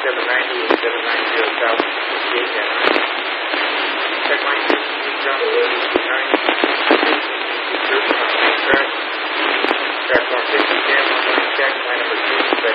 790 South 58 Anaheim. Check line 2, John 9, on track. Track 150, Cam, online check, line number 2,